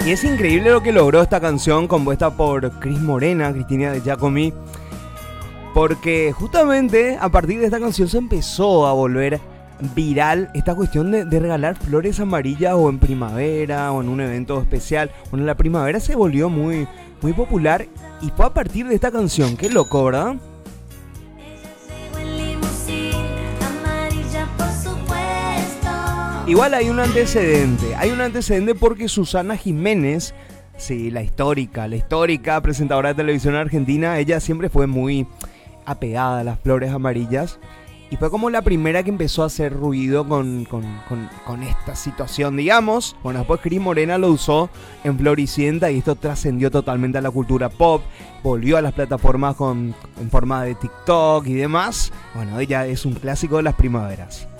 Y es increíble lo que logró esta canción compuesta por Cris Morena, Cristina de Giacomi, porque justamente a partir de esta canción se empezó a volver viral esta cuestión de regalar flores amarillas o en primavera o en un evento especial. Bueno, la primavera se volvió muy popular y fue a partir de esta canción. Qué loco, ¿verdad? Igual hay un antecedente porque Susana Jiménez, sí, la histórica presentadora de televisión argentina, ella siempre fue muy apegada a las flores amarillas y fue como la primera que empezó a hacer ruido con esta situación, digamos. Bueno, después Cris Morena lo usó en Floricienta y esto trascendió totalmente a la cultura pop, volvió a las plataformas en forma de TikTok y demás. Bueno, ella es un clásico de las primaveras.